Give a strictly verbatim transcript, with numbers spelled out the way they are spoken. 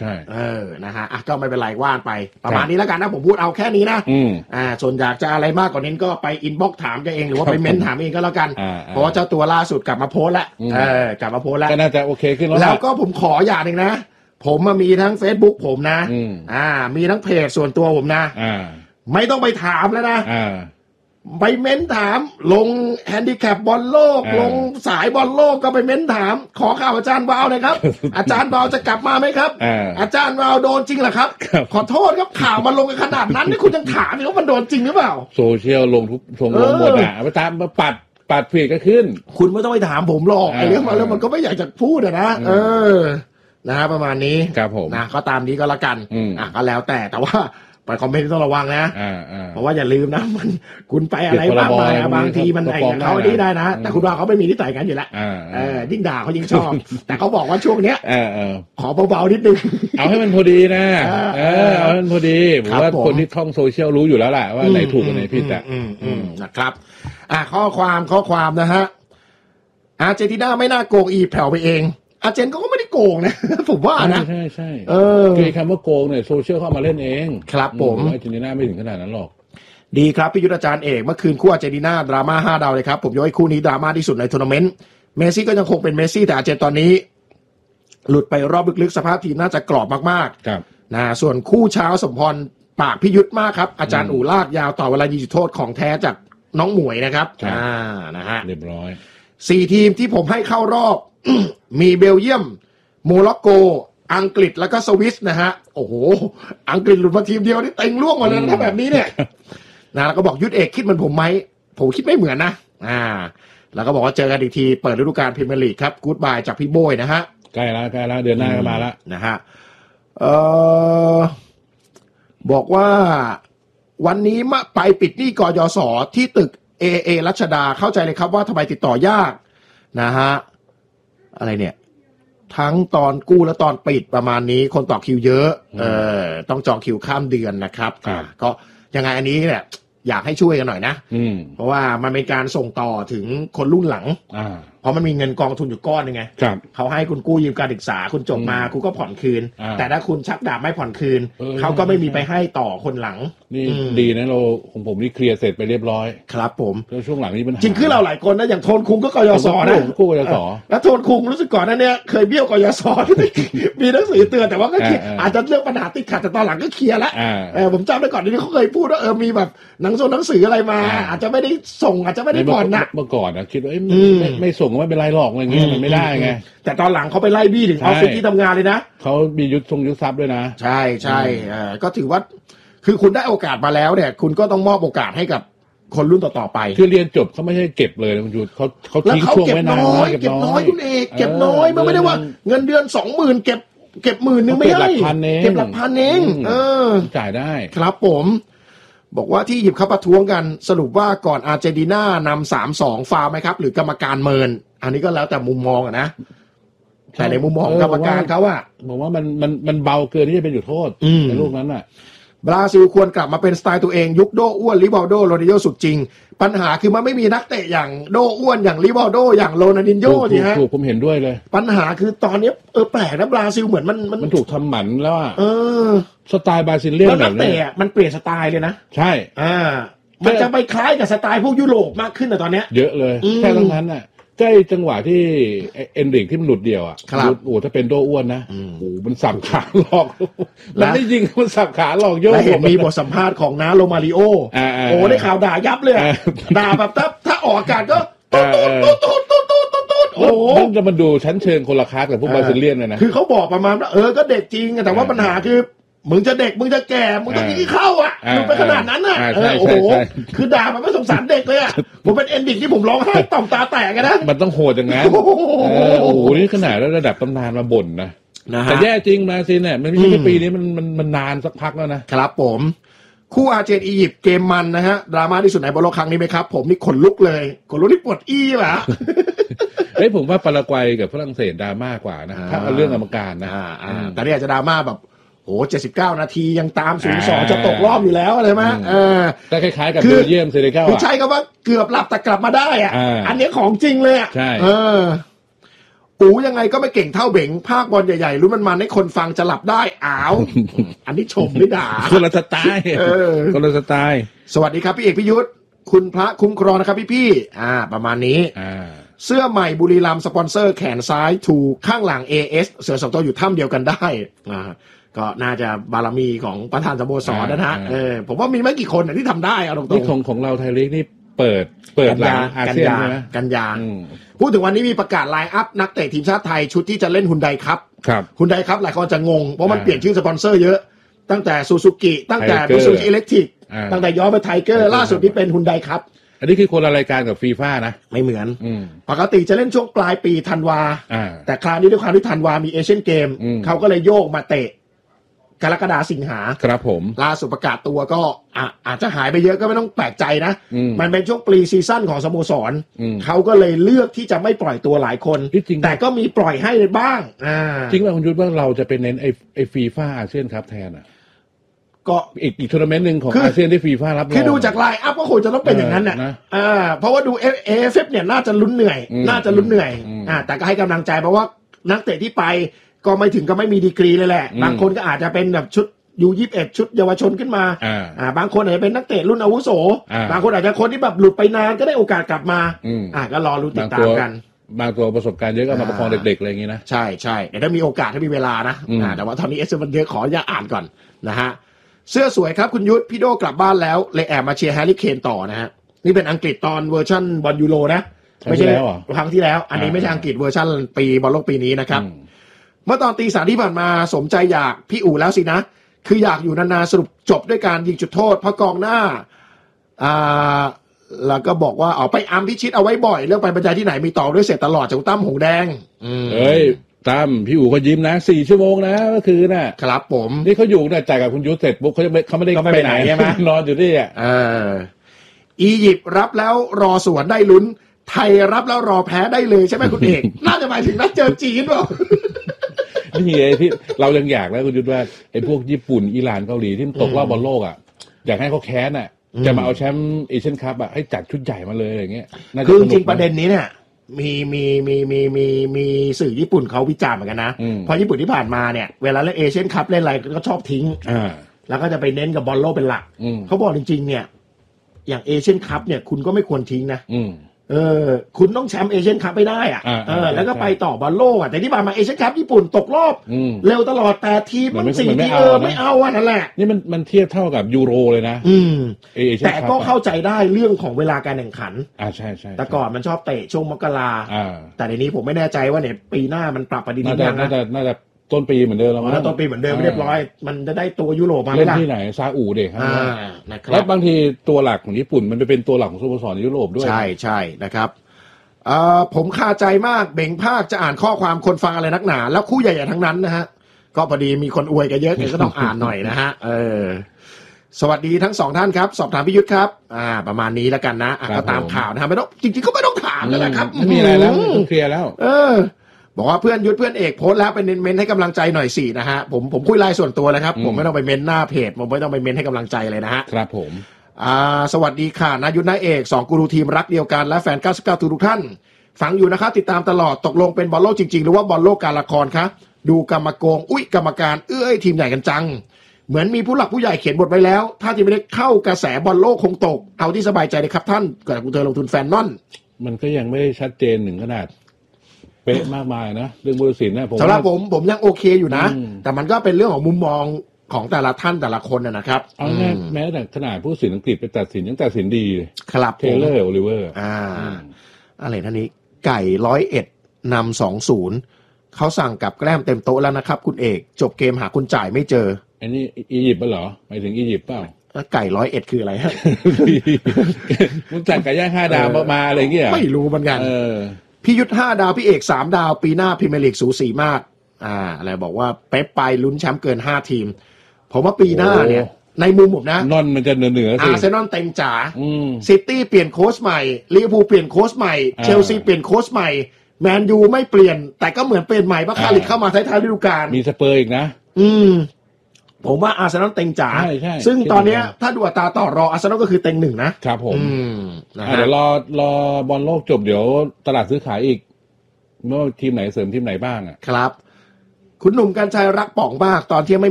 ใช่เออนะฮะอ่ะก็ไม่เป็นไรว่านไปประมาณนี้แล้วกันนะผมพูดเอาแค่นี้นะอ่าส่วนอยากจะอะไรมากกว่านี้ก็ไปอินบ็อกซ์ถามกันเองหรือว่าไปเม้นถามเองก็แล้วกันเพราะว่าเจ้าตัวล่าสุดกลับมาโพสแล้วเออกลับมาโพสแล้วก็น่าจะโอเคขึ้นแล้วแล้วก็ผมขออย่างนึงนะผมมีทั้ง Facebook ผมนะอ่ามีทั้งเพจส่วนตัวผมนะไม่ต้องไปถามแล้วนะไปเม้นถามลงแฮนดิแคปบอลโลกลงสายบอลโลกก็ไปเม้นถามขอข่าวอาจารย์วาวหน่อยครับ อาจารย์วาวจะกลับมาไหมครับ อาจารย์วาวโดนจริงเหรอครับขอโทษครับข่าวมันลงกันขนาดนั้นนี่คุณยังถามอีกว่ามันโดนจริงหรือเปล่าโซเชียลลงทุกลงลงหมดอ่ะมาตามมาปัดปัดเพจก็ขึ้นคุณไม่ต้องไปถามผมหรอกไอ้เรื่องมาแล้วมันก็ไม่อยากจะพูดนะเออนะประมาณนี้ครับผมนะก็ตามนี้ก็แล้วกันอ่ะก็แล้วแต่แต่ว่าไปคอมเมนต์ต้องระวังนะเพราะว่าอย่าลืมนะมันคุณไปอะไรบ้างมาบางทีมันไอ้เขาดีได้นะแต่คุณว่าเขาไม่มีนิสัยกันอยู่แล้วเออยิ่งด่าเขายิ่งชอบแต่เขาบอกว่าช่วงเนี้ยขอเบาๆนิดนึงเอาให้มันพอดีนะเออเอาให้มันพอดีผมว่าคนที่ท่องโซเชียลรู้อยู่แล้วแหละว่าไหนถูกกับไหนผิดอ่ะนะครับอ่ะข้อความข้อความนะฮะอาร์เจนตินาไม่น่าโกงอีแผ่วไปเองอาร์เจนก็ไม่ได้โกงนะผมว่านะใช่ใช่เออคือคำว่าโกงเนี่ยโซเชียลเข้ามาเล่นเองครับผมอาร์เจนตินาไม่ถึงขนาดนั้นหรอกดีครับพี่ยุทธอาจารย์เอกเมื่อคืนคู่อาร์เจนตินาดราม่าห้าดาวเลยครับผมยกให้คู่นี้ดราม่าที่สุดในทัวร์นาเมนต์เมสซี่ก็ยังคงเป็นเมสซี่แต่อาร์เจนตอนนี้หลุดไปรอบลึกๆสภาพทีมน่าจะกรอบมากๆครับนะส่วนคู่เช้าสมพรปากพี่ยุทธมากครับอาจารย์อู่ลากยาวต่อเวลายิงจุดโทษของแท้จากน้องหมวยนะครับอ่านะฮะเรียบร้อยสี่ทีมที่ผมให้เข้ารอบ มีเบลเยียมโมร็อกโกอังกฤษแล้วก็สวิสนะฮะโอ้โหอังกฤษหลุดมาทีมเดียวนี่เต็งล่วงหมดแล้วถ้าแบบนี้เนี่ยนะแล้วก็บอกยุทธเอกคิดเหมือนผมไหมผมคิดไม่เหมือนนะอ่าแล้วก็บอกว่าเจอกันอีกทีเปิดฤดูกาลพรีเมียร์ลีกครับกู๊ดบายจากพี่โบยนะฮะใกล้แล้วใกล้แล้วเดือนหน้าก็มาแล้วนะฮะเอ่อบอกว่าวันนี้มาไปปิดหนี้กยศที่ตึก เอ เอ รัชดาเข้าใจเลยครับว่าทำไมติดต่อยากนะฮะอะไรเนี่ยทั้งตอนกู้และตอนปิดประมาณนี้คนต่อคิวเยอะเออต้องจองคิวข้ามเดือนนะครับอ่าก็ยังไงอันนี้เนี่ยอยากให้ช่วยกันหน่อยนะเพราะว่ามันเป็นการส่งต่อถึงคนรุ่นหลังเพราะมันมีเงินกองทุนอยู่ก้อนนึงไงเขาให้คุณกู้ยืมการศึกษาคุณจบมาคุณก็ผ่อนคืนแต่ถ้าคุณชักดาบไม่ผ่อนคืนเขาก็ไม่มีไปให้ต่อคนหลังนี่ดีนะเราของผมนี่เคลียร์เสร็จไปเรียบร้อยครับผมแล้วช่วงหลังนี้มันจริงคือเราหลายคนนะอย่างโทนคุงก็กยศนะกู้กยศแล้วโทนคุงรู้สึกก่อนนั้นเนี่ยเคยเบี้ยวกยศมีหนังสือเตือนแต่ว่าก็อาจจะเรื่องปัญหาติดขัดแต่ตอนหลังก็เคลียร์แล้วผมจำได้ก่อนนี้เขาเคยพูดว่าเออมีแบบหนังสือหนังสืออะไรมาอาจจะไม่ได้ส่งอาจจะไม่ได้ผ่อนนะเมื่อก่อนนะคิดว่าไม่ไม่ส่งก็ไม่เป็นไรหรอกอะไรเงี้ยมันไม่ได้ไงแต่ตอนหลังเขาไปไล่บี้ถึงออฟฟิศที่ทำงานเลยนะเขามียุทธทรงยุทธทรัพย์ด้วยนะใช่ใช่ก็ถือว่าคือคุณได้โอกาสมาแล้วเนี่ยคุณก็ต้องมอบโอกาสให้กับคนรุ่นต่อๆไปคือเรียนจบเขาไม่ใช่เก็บเลยคุณยุทธเขาเขาทิ้งช่วงไว้นานนะเก็บน้อยคุณเอกเก็บน้อยมันไม่ได้ว่าเงินเดือนสองหมื่นเก็บเก็บหมื่นนึงไม่ให้เก็บหลักพันเองเออจ่ายได้ครับผมบอกว่าที่หยิบเข้าประท้วงกันสรุปว่าก่อนอาร์เจนตินานำ สามสอง ฟาวไหมครับหรือกรรมการเมินอันนี้ก็แล้วแต่มุมมองอะนะแต่ในมุมมองกรรมการเขาอะบอกว่ามันมันมันเบาเกินที่จะเป็นจุดโทษในลูกนั้นอะบราซิลควรกลับมาเป็นสไตล์ตัวเองยุคโดอ้วนริวัลโดโรนัลโญ่สุดจริงปัญหาคือมันไม่มีนักเตะอย่างโดอ้วนอย่างริวัลโดอย่างโรนัลดินโญ่นี่ฮะถูกผมเห็นด้วยเลยปัญหาคือตอนนี้เออแปลกนะบราซิลเหมือนมันมันถูกทำหมันแล้วอะเออสไตล์บราซิลเลียนแบบนี้มันเปลี่ยนสไตล์เลยนะใช่อ่ามันจะไปคล้ายกับสไตล์พวกยุโรปมากขึ้นแต่ตอนเนี้ยเยอะเลยแค่ทั้งนั้นน่ะใกล้จังหวะที่เอ็นริกที่มันหลุดเดียวอ่ะโอ้ถ้าเป็นโดอ้วนนะโอ้มันสับขาหลอกมันไม่ยิงมันสับขาหลอกโยกเห็นมีบทสัมภาษณ์ของน้าโรมาริโอโอ้ได้ข่าวด่ายับเลยด่าแบบถ้าถ้าออกอากาศก็ตุ๊ดตุ๊ดตุ๊ดตุ๊ดตุ๊ดตุ๊ดตุ๊ดโอ้มันจะมาดูชั้นเชิงคนละคลาสกับพวกบราซิเลียนเลยนะคือเขาบอกประมาณว่าเออก็เด็กจริงแต่ว่าปัญหาคือมึงจะเด็กมึงจะแก่มึงต้องยิงเข้าอ่ะมึงไปขนาดนั้นอ่ะเออโอ้โหคือด่ามันไม่สงสารเด็กเลยอ่ะผมเป็นเอ็นดิกที่ผมร้องไห้ต่อมตาแตกกันนะมันต้องโหดอย่างนั้นโอ้โหนี่ขนาดระดับตำนานมาบ่นนะแต่แย่จริงมาซินเนี่ยมันไม่ใช่แค่ปีนี้มันมันมันนานสักพักแล้วนะครับผมคู่อาร์เจนอียิปต์เกมมันนะฮะดราม่าที่สุดในบอลโลกครั้งนี้ไหมครับผมนี่ขนลุกเลยขนลุกที่ปวดอี้ป่ะเฮ้ยผมว่าปารากวัยกับฝรั่งเศสดราม่ากว่านะถ้าเอาเรื่องกรรมการนะแต่นี่อาจจะดราม่าแบบโอ้เจ็ดสิบเก้านาทียังตาม ศูนย์สอง จะตกรอบอยู่แล้วอะไรไหมเออก็คล้ายๆกับเบลเยียมเซเนกัลคือใช่ก็ว่าเกือบหลับแต่กลับมาได้อ่ะอันนี้ของจริงเลยอ่ะใช่เออปูยังไงก็ไม่เก่งเท่าเบ่งภาคบอลใหญ่ๆรู้มันมันให้คนฟังจะหลับได้อ้าว อันนี้ชมไม่ด่าคนละสไตล์เออคนละสไตล์สวัสดีครับพี่เอกพี่ยุทธคุณพระคุ้มครองนะครับพี่ๆอ่าประมาณนี้อ่าเสื้อใหม่บุรีรัมย์สปอนเซอร์แขนซ้ายถูกข้างหลัง เอ เอส เสือสองตัวอยู่ถ้ำเดียวกันได้อ่าก็น่าจะบารมีของประธานสโมสรนะฮะเออผมว่ามีไม่กี่คนที่ทำได้เอาตรงๆนี่ของของเราไทยลีกนี่เปิดเปิดหลังอาเซียนใช่ไหมกันยาพูดถึงวันนี้มีประกาศไลน์อัพนักเตะทีมชาติไทยชุดที่จะเล่นฮุนไดครับฮุนไดครับหลายคนจะงงเพราะมันเปลี่ยนชื่อสปอนเซอร์เยอะตั้งแต่ซูซูกิตั้งแต่มิตซูบิชิอิเล็กทริกตั้งแต่ย้อนไปไทเกอร์ล่าสุดที่เป็นฮุนไดครับอันนี้คือคนละรายการกับฟีฟ่านะไม่เหมือนปกติจะเล่นช่วงปลายปีธันวาแต่คราวนี้ด้วยความที่ธันวามีเอเชียนเกมเขาก็เลยโยกมาเตะกรกฎาสิงหาครับผมล่าสุดประกาศตัวก็อ่ะอาจจะหายไปเยอะก็ไม่ต้องแปลกใจนะมันเป็นช่วงปรีซีซั่นของสโมสรเขาก็เลยเลือกที่จะไม่ปล่อยตัวหลายคนแต่ก็มีปล่อยให้บ้างอ่าจริงว่าคุณยุทธว่าเราจะเป็นเน้นไอไอฟีฟ่าอาเซียนครับแทนอ่ะก็อีกอีกทัวร์นาเมนต์หนึ่งของอาเซียนที่ฟีฟ่ารับรองคือดูจากไลน์อัพก็คงจะต้องเป็นอย่างนั้นแหละอ่าเพราะว่าดูเอเอฟเนี่ยน่าจะลุ้นเหนื่อยน่าจะลุ้นเหนื่อยอ่าแต่ก็ให้กำลังใจเพราะว่านักเตะที่ไปก็ไม่ถึงก็ไม่มีดีกรีเลยแหละบางคนก็อาจจะเป็นแบบชุดยูยี่สิบเอ็ดชุดเยาวชนขึ้นมาอ่าบางคนอาจจะเป็นนักเตะรุ่นอาวุโสบางคนอาจจะคนที่แบบหลุดไปนานก็ได้โอกาสกลับมาอ่าก็รอรู้ติดตามกันบางตัวประสบการณ์เยอะก็มาประคองเด็กๆอะไรอย่างนี้นะใช่ใช่เดี๋ยวถ้ามีโอกาสถ้ามีเวลานะอ่าแต่ว่าตอนนี้เอสมันเยอะขออย่าอ่านก่อนนะฮะเสื้อสวยครับคุณยุทธพี่โดกลับบ้านแล้วเลยแอบมาเชียร์แฮร์รี่เคนต่อนะฮะนี่เป็นอังกฤษตอนเวอร์ชันบอลยูโรนะไม่ใช่ครั้งที่แล้วอันนี้ไม่ใช่อังกฤษเวอร์ชันปีบอลโลกปีนี้นะครับเมื่อตอนตีสามที่ผ่านมาสมใจอยากพี่อู๋แล้วสินะคืออยากอยู่นานๆสรุปจบด้วยการยิงจุดโทษเพราะกองหน้าอ่าแล้วก็บอกว่าเอาไปอัมพิชิตเอาไว้บ่อยเรื่องไปบรรยายที่ไหนมีต่อด้วยเสร็จตลอดจากตั้มหงแดงเฮ้ยตั้มพี่อู๋ก็ยิ้มนะสี่ชั่วโมงนะก็คือน่ะครับผมนี่เขาอยู่เนี่ยจ่ายกับคุณยุทธเสร็จปุ๊บเขาจะไม่เขาไม่ได้ไปไหนใช่ไหมนอนอยู่ที่อ่ะเอออียิปต์รับแล้วรอสวนได้ลุ้นไทยรับแล้วรอแพ้ได้เลยใช่ไหมคุณเอกน่าจะหมายถึงนัดเจอจีนเปล่านี่ไอ้ที่เรายังอยากแล้วคุณยุทธว่าไอ้พวกญี่ปุ่นอิหร่านเกาหลีที่ตกรอบบอลโลกอ่ะอยากให้เขาแค้นอ่ะจะมาเอาแชมป์เอเชียนคัพอ่ะให้จัดชุดใหญ่มาเลยอย่างเงี้ยคือจริงประเด็นนี้เนี่ยมีมีมีมีมีมีสื่อญี่ปุ่นเขาวิจารณ์เหมือนกันนะเพราะญี่ปุ่นที่ผ่านมาเนี่ยเวลาเล่นเอเชียนคัพเล่นอะไรก็ชอบทิ้งแล้วก็จะไปเน้นกับบอลโลกเป็นหลักเขาบอกจริงๆเนี่ยอย่างเอเชียนคัพเนี่ยคุณก็ไม่ควรทิ้งนะเออคุณต้องแชมป์เอเชียนคัพไปได้อ่ะเออแล้วก็ไปต่อบอลโลกอ่ะแต่ที่ผ่านมาเอเชียนคัพญี่ปุ่นตกรอบเร็วตลอดแต่ทีมมันสี่ทีเออไม่เอาอ่ะนั่นแหละนี่มันมันเทียบเท่ากับยูโรเลยนะอืมแต่ก็เข้าใจได้เรื่องของเวลาการแข่งขันอ่าใช่ใช่แต่ก่อนมันชอบเตะช่วงมกราแต่ในนี้ผมไม่แน่ใจว่าเนี่ยปีหน้ามันปรับปฏิทินยังนะน่าจะน่าจะต้นปีเหมือนเดิมแล้วมั้งต้นปีเหมือนเดิมเรียบร้อยมันจะได้ตัวยุโรปมาเล่นที่ไหนซาอุเด็กแล้วบางทีตัวหลักของญี่ปุ่นมันไปเป็นตัวหลักของสโมสรยุโรปด้วยใช่ใช่นะครับผมคาใจมากเบ่งภาคจะอ่านข้อความคนฟังอะไรนักหนาแล้วคู่ใหญ่ๆทั้งนั้นนะฮะก็พอดีมีคนอวยกันเยอะก็ต้องอ่านหน่อยนะฮะเออสวัสดีทั้งสองท่านครับสอบถามพิยุทธครับอ่าประมาณนี้แล้วกันนะก็ตามข่าวนะฮะไม่ต้องจริงๆก็ไม่ต้องถามแล้วนะครับไม่มีอะไรแล้วเคลียร์แล้วเออบอกว่าเพื่อนยุทธเพื่อนเอกโพสต์แล้วไปเม้นให้กำลังใจหน่อยสินะฮะผมผมคุยไลน์ส่วนตัวเลยครับผมไม่ต้องไปเม้นหน้าเพจผมไม่ต้องไปเม้นให้กำลังใจเลยนะฮะครับผมอ่าสวัสดีค่ะนายุทธนาเอกสองกูรูทีมรักเดียวกันและแฟนเก้าสิบเก้าทุกท่านฟังอยู่นะครับติดตามตลอดตกลงเป็นบอลโลกจริงๆหรือว่าบอลโลกการละครคะดูกรรมโกงอุ้ยกรรมการเอื้อยทีมใหญ่กันจังเหมือนมีผู้หลักผู้ใหญ่เขียนบทไว้แล้วถ้าทีมไม่ได้เข้ากระแสบอลโลกคงตกเอาที่สบายใจเลยครับท่านก่อนคุณเธอลงทุนแฟนนอนมันก็ยังไม่ได้ชัดเจนถึงขนาดเป๊ะมากมายนะเรื่องผู้ตัดสินนะผมสำหรับผมผมยังโอเคอยู่นะแต่มันก็เป็นเรื่องของมุมมองของแต่ละท่านแต่ละคนนะครับเอาแม้แม้แต่ขนาดผู้ตัดสินอังกฤษไปตัดสินยังตัดสินดีครับเทเลอร์โอลิเวอร์อ่าอะไรท่านนี้ไก่ร้อยเอ็ดนำสองศูนย์เขาสั่งกับแกล้มเต็มโต๊ะแล้วนะครับคุณเอกจบเกมหาคุณจ่ายไม่เจออันนี้อียิปต์ป่ะเหรอหมายถึงอียิปต์เปล่าไก่ร้อยเอ็ดคืออะไรฮะคุณจัดไก่ย่างห้าดาวมาอะไรเงี้ยไม่รู้เหมือนกันพี่ยุทธห้าดาวพี่เอกสามดาวปีหน้าพรีเมียร์ลีกสูสีมากอ่าอะไรบอกว่าเป๊ปไปลุ้นแชมป์เกินห้าทีมผมว่าปีหน้าเนี่ยในมุมผมนะนอนมันจะเหนือเหนือสิอาร์เซนอลเต็มจ๋าซิตี้เปลี่ยนโค้ชใหม่ลิเวอร์พูลเปลี่ยนโค้ชใหม่เชลซีเปลี่ยนโค้ชใหม่แมนยูไม่เปลี่ยนแต่ก็เหมือนเปลี่ยนใหม่เพราะคาริกเข้ามาท้ายๆฤดูกาลมีสเปอร์อีกนะอืมผมว่าอาร์เซนอลเต็งจ๋าซึ่งตอนนี้ถ้าดูอัตราต่อรออาร์เซนอลก็คือเต็งหนึ่งนะครับผมเดี๋ยวรอรอบอลโลกจบเดี๋ยวตลาดซื้อขายอีกว่าทีมไหนเสริมทีมไหนบ้างอ่ะครับ คุณหนุ่มกัญชัยรักป๋องมากตอนที่ไม่